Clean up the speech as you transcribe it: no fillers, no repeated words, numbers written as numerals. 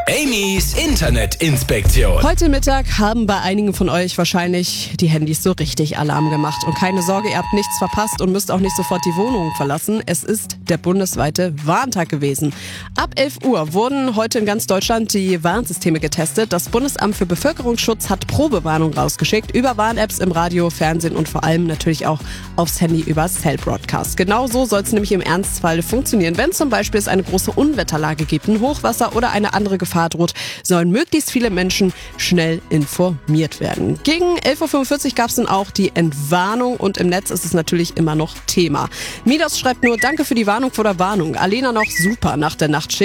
Amy's Internetinspektion. Heute Mittag haben bei einigen von euch wahrscheinlich die Handys so richtig Alarm gemacht. Und keine Sorge, ihr habt nichts verpasst und müsst auch nicht sofort die Wohnung verlassen. Es ist der bundesweite Warntag gewesen. Ab 11 Uhr wurden heute in ganz Deutschland die Warnsysteme getestet. Das Bundesamt für Bevölkerungsschutz hat Probewarnung rausgeschickt über Warn-Apps im Radio, Fernsehen und vor allem natürlich auch aufs Handy über Cell Broadcast. Genau so soll es nämlich im Ernstfall funktionieren. Wenn zum Beispiel es eine große Unwetterlage gibt, ein Hochwasser oder eine andere Gefahr droht, sollen möglichst viele Menschen schnell informiert werden. Gegen 11.45 Uhr gab es dann auch die Entwarnung und im Netz ist es natürlich immer noch Thema. Midas schreibt nur, danke für die Warnung vor der Warnung. Alena noch super nach der Nachtschicht.